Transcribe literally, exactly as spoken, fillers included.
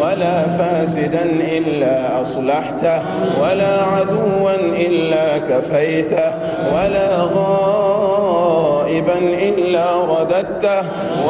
ولا فاسدا إلا أصلحته، ولا عدوا إلا كفيته، ولا غائبا إلا رددته.